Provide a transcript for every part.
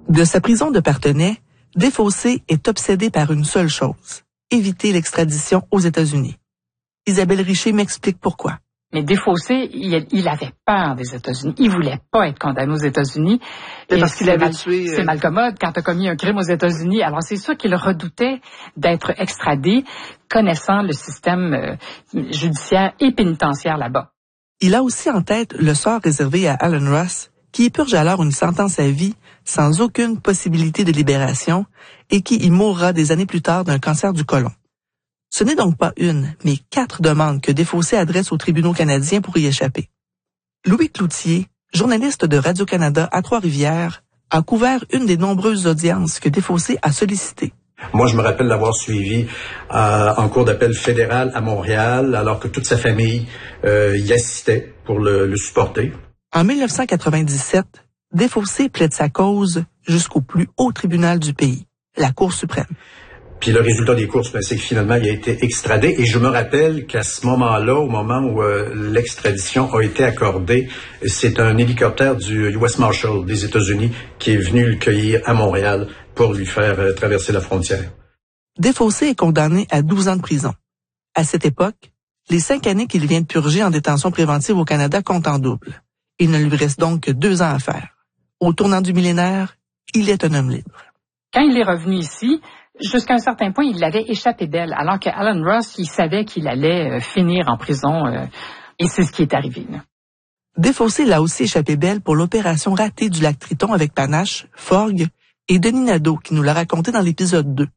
De sa prison de Parthenay, Desfossés est obsédé par une seule chose, éviter l'extradition aux États-Unis. Isabelle Richer m'explique pourquoi. Mais Desfossés, il avait peur des États-Unis. Il voulait pas être condamné aux États-Unis. Parce qu'il avait tué... C'est mal commode quand tu as commis un crime aux États-Unis. Alors c'est sûr qu'il redoutait d'être extradé, connaissant le système judiciaire et pénitentiaire là-bas. Il a aussi en tête le sort réservé à Alan Ross, qui y purge alors une sentence à vie sans aucune possibilité de libération et qui y mourra des années plus tard d'un cancer du côlon. Ce n'est donc pas une, mais 4 demandes que Desfossés adresse aux tribunaux canadiens pour y échapper. Louis Cloutier, journaliste de Radio-Canada à Trois-Rivières, a couvert une des nombreuses audiences que Desfossés a sollicitées. Moi, je me rappelle l'avoir suivi en cour d'appel fédéral à Montréal, alors que toute sa famille y assistait pour le supporter. En 1997, Desfossés plaide sa cause jusqu'au plus haut tribunal du pays, la Cour suprême. Puis le résultat des courses, c'est que finalement, il a été extradé. Et je me rappelle qu'à ce moment-là, au moment où l'extradition a été accordée, c'est un hélicoptère du US Marshal des États-Unis qui est venu le cueillir à Montréal pour lui faire traverser la frontière. Desfossés est condamné à 12 ans de prison. À cette époque, les 5 années qu'il vient de purger en détention préventive au Canada comptent en double. Il ne lui reste donc que 2 ans à faire. Au tournant du millénaire, il est un homme libre. Quand il est revenu ici, jusqu'à un certain point, il avait échappé belle, alors que Alan Ross, il savait qu'il allait finir en prison, et c'est ce qui est arrivé. Là. Desfossés l'a aussi échappé belle pour l'opération ratée du lac Triton avec Panache, Forgue et Denis Nadeau, qui nous l'a raconté dans l'épisode 2.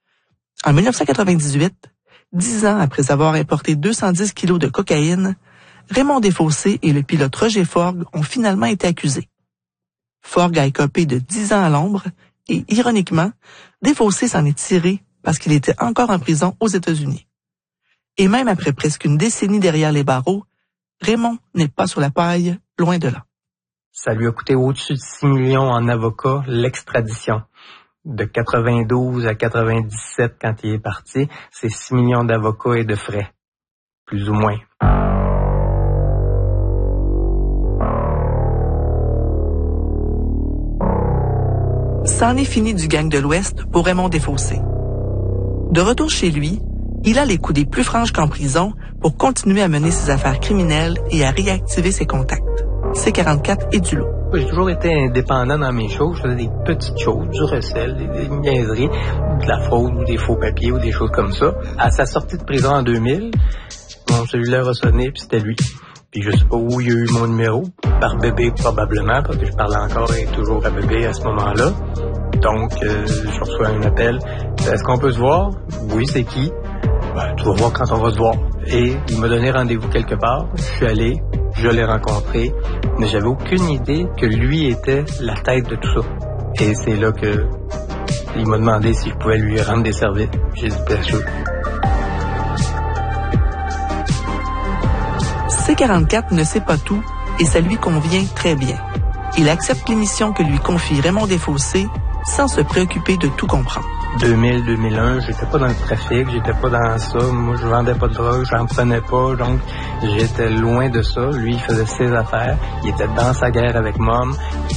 En 1998, 10 ans après avoir importé 210 kilos de cocaïne, Raymond Desfossés et le pilote Roger Forgue ont finalement été accusés. Forgue a écopé de 10 ans à l'ombre et, ironiquement, Desfossés s'en est tiré parce qu'il était encore en prison aux États-Unis. Et même après presque une décennie derrière les barreaux, Raymond n'est pas sur la paille, loin de là. Ça lui a coûté au-dessus de 6 millions en avocats, l'extradition. De 92 à 97, quand il est parti, c'est 6 millions d'avocats et de frais. Plus ou moins. C'en est fini du gang de l'Ouest pour Raymond Desfossés. De retour chez lui, il a les coups des plus franches qu'en prison pour continuer à mener ses affaires criminelles et à réactiver ses contacts. C44 et du lot. J'ai toujours été indépendant dans mes choses. Je faisais des petites choses, du recel, des niaiseries, de la fraude ou des faux papiers ou des choses comme ça. À sa sortie de prison en 2000, mon cellulaire a sonné puis c'était lui. Puis je sais pas où il a eu mon numéro. Par bébé probablement, parce que je parlais encore et toujours à bébé à ce moment-là. Donc, je reçois un appel. Est-ce qu'on peut se voir? Oui, c'est qui? Ben, tu vas voir quand on va se voir. Et il m'a donné rendez-vous quelque part. Je suis allé, je l'ai rencontré, mais j'avais aucune idée que lui était la tête de tout ça. Et c'est là que il m'a demandé si je pouvais lui rendre des services. J'ai dit bien sûr. C44 ne sait pas tout et ça lui convient très bien. Il accepte l'émission que lui confie Raymond Desfossés sans se préoccuper de tout comprendre. 2000-2001, j'étais pas dans le trafic, j'étais pas dans ça. Moi, je vendais pas de drogue, j'en prenais pas, donc j'étais loin de ça. Lui, il faisait ses affaires. Il était dans sa guerre avec Mom.